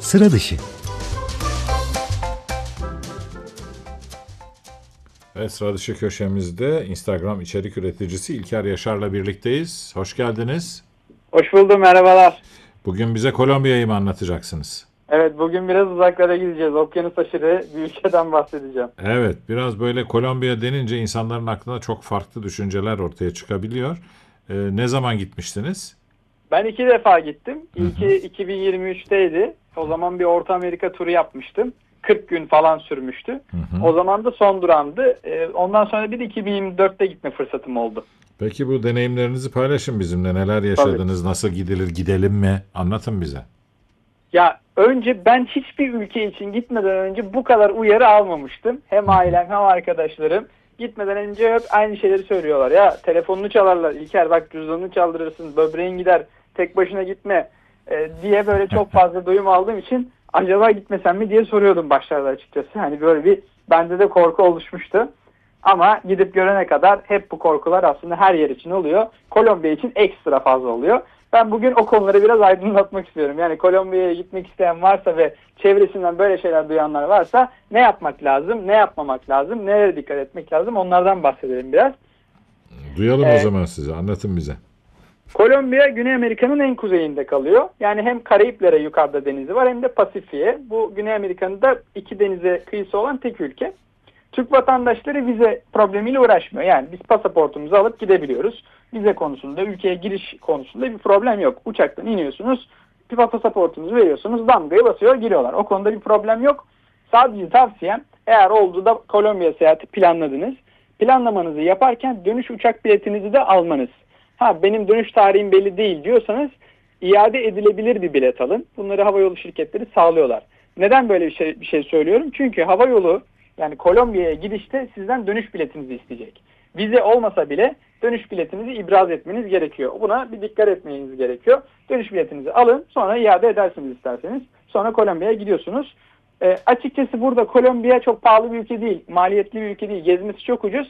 Sıra dışı. Evet, sıra dışı köşemizde Instagram içerik üreticisi İlker Yaşar'la birlikteyiz. Hoş geldiniz. Hoş buldum, merhabalar. Bugün bize Kolombiya'yı mı anlatacaksınız? Evet, bugün biraz uzaklara gideceğiz. Okyanus aşırı bir ülkeden bahsedeceğim. Evet, biraz böyle Kolombiya denince insanların aklına çok farklı düşünceler ortaya çıkabiliyor. Ne zaman gitmiştiniz? Ben 2 defa gittim. İlki 2023'teydi. O zaman bir Orta Amerika turu yapmıştım. 40 gün falan sürmüştü. O zaman da son durağımdı. Ondan sonra bir de 2024'te gitme fırsatım oldu. Peki bu deneyimlerinizi paylaşın bizimle. Neler yaşadınız, nasıl gidilir, gidelim mi? Anlatın bize. Ya önce ben hiçbir ülke için gitmeden önce bu kadar uyarı almamıştım. Hem ailem hem arkadaşlarım. Gitmeden önce hep aynı şeyleri söylüyorlar. Ya telefonunu çalarlar. İlker bak cüzdanını çaldırırsın. Böbreğin gider. Tek başına gitme diye böyle çok fazla duyum aldığım için acaba gitmesem mi diye soruyordum başlarda açıkçası. Hani böyle bir bende de korku oluşmuştu. Ama gidip görene kadar hep bu korkular aslında her yer için oluyor. Kolombiya için ekstra fazla oluyor. Ben bugün o konuları biraz aydınlatmak istiyorum. Yani Kolombiya'ya gitmek isteyen varsa ve çevresinden böyle şeyler duyanlar varsa ne yapmak lazım, ne yapmamak lazım, nereye dikkat etmek lazım onlardan bahsedelim biraz. Duyalım o zaman size. Anlatın bize. Kolombiya Güney Amerika'nın en kuzeyinde kalıyor. Yani hem Karayiplere yukarıda denizi var hem de Pasifik'e. Bu Güney Amerika'nın da iki denize kıyısı olan tek ülke. Türk vatandaşları vize problemiyle uğraşmıyor. Yani biz pasaportumuzu alıp gidebiliyoruz. Vize konusunda, ülkeye giriş konusunda bir problem yok. Uçaktan iniyorsunuz, bir pasaportunuzu veriyorsunuz, damgayı basıyor, giriyorlar. O konuda bir problem yok. Sadece tavsiyem eğer olduğu da Kolombiya seyahati planladınız. Planlamanızı yaparken dönüş uçak biletinizi de almanız. Benim dönüş tarihim belli değil diyorsanız iade edilebilir bir bilet alın. Bunları havayolu şirketleri sağlıyorlar. Neden böyle bir şey söylüyorum? Çünkü havayolu yani Kolombiya'ya gidişte sizden dönüş biletinizi isteyecek. Vize olmasa bile dönüş biletinizi ibraz etmeniz gerekiyor. Buna bir dikkat etmeniz gerekiyor. Dönüş biletinizi alın, sonra iade edersiniz isterseniz. Sonra Kolombiya'ya gidiyorsunuz. Açıkçası burada Kolombiya çok pahalı bir ülke değil, maliyetli bir ülke değil. Gezmesi çok ucuz